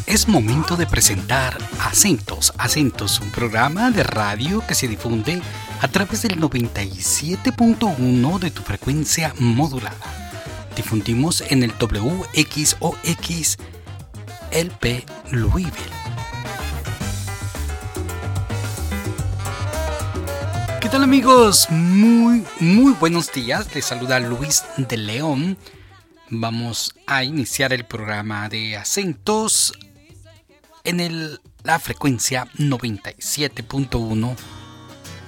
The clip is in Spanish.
Es momento de presentar Acentos, un programa de radio que se difunde a través del 97.1 de tu frecuencia modulada. Difundimos en el WXOX LP Louisville. ¿Qué tal, amigos? Muy buenos días. Les saluda Luis de León. Vamos a iniciar el programa de Acentos en la frecuencia 97.1